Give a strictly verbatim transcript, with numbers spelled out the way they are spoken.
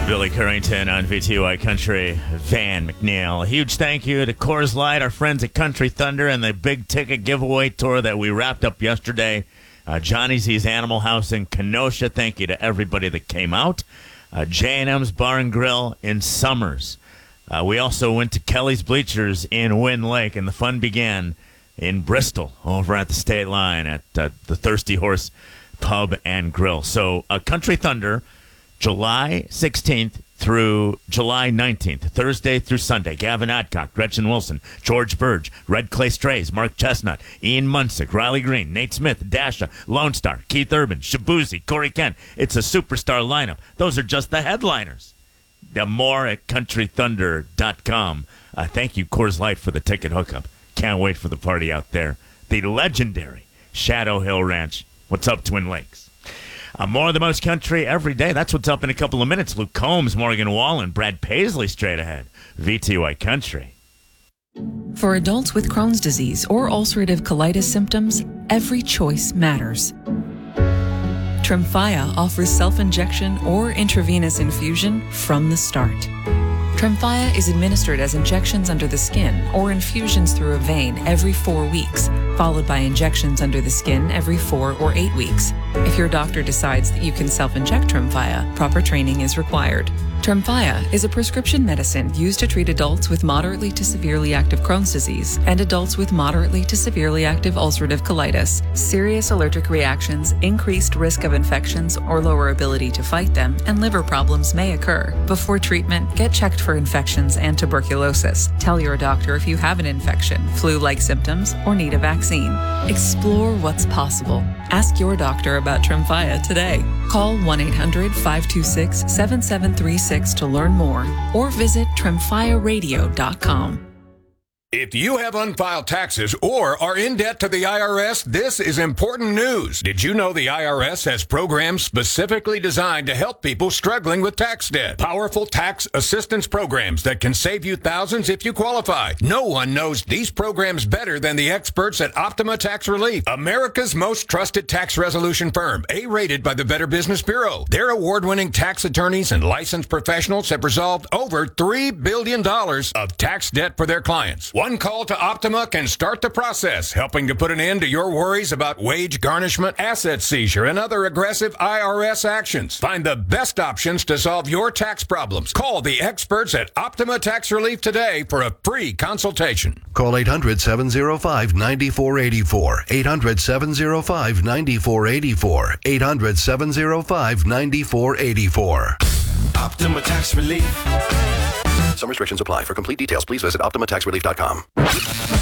Billy Currington on V T Y Country, Van McNeil. Huge thank you to Coors Light, our friends at Country Thunder, and the big ticket giveaway tour that we wrapped up yesterday. Uh, Johnny Z's Animal House in Kenosha. Thank you to everybody that came out. Uh, J and M's Bar and Grill in Summers. Uh, we also went to Kelly's Bleachers in Wind Lake, and the fun began in Bristol over at the state line at uh, the Thirsty Horse Pub and Grill. So uh, Country Thunder, July sixteenth through July nineteenth, Thursday through Sunday. Gavin Adcock, Gretchen Wilson, George Burge, Red Clay Strays, Mark Chestnut, Ian Munsick, Riley Green, Nate Smith, Dasha, Lone Star, Keith Urban, Shabuzi, Corey Kent. It's a superstar lineup. Those are just the headliners. The more at country thunder dot com. Uh, thank you, Coors Light, for the ticket hookup. Can't wait for the party out there. The legendary Shadow Hill Ranch. What's up, Twin Lakes? Uh, more of the most country every day. That's what's up in a couple of minutes. Luke Combs, Morgan Wallen, Brad Paisley straight ahead. V T Y Country. For adults with Crohn's disease or ulcerative colitis symptoms, every choice matters. Tremfya offers self-injection or intravenous infusion from the start. Tremfya is administered as injections under the skin or infusions through a vein every four weeks, followed by injections under the skin every four or eight weeks. If your doctor decides that you can self-inject Tremfya, proper training is required. Tremfya is a prescription medicine used to treat adults with moderately to severely active Crohn's disease and adults with moderately to severely active ulcerative colitis. Serious allergic reactions, increased risk of infections or lower ability to fight them, and liver problems may occur. Before treatment, get checked for infections and tuberculosis. Tell your doctor if you have an infection, flu-like symptoms, or need a vaccine. Explore what's possible. Ask your doctor about Tremfya today. Call one eight hundred, five two six, seven seven three six to learn more, or visit tremfya radio dot com. If you have unfiled taxes or are in debt to the I R S, this is important news. Did you know the I R S has programs specifically designed to help people struggling with tax debt? Powerful tax assistance programs that can save you thousands if you qualify. No one knows these programs better than the experts at Optima Tax Relief, America's most trusted tax resolution firm, A-rated by the Better Business Bureau. Their award-winning tax attorneys and licensed professionals have resolved over three billion dollars of tax debt for their clients. One call to Optima can start the process, helping to put an end to your worries about wage garnishment, asset seizure, and other aggressive I R S actions. Find the best options to solve your tax problems. Call the experts at Optima Tax Relief today for a free consultation. Call eight hundred, seven oh five, nine four eight four. eight hundred, seven oh five, nine four eight four. eight hundred, seven oh five, nine four eight four. Optima Tax Relief. Some restrictions apply. For complete details, please visit optima tax relief dot com.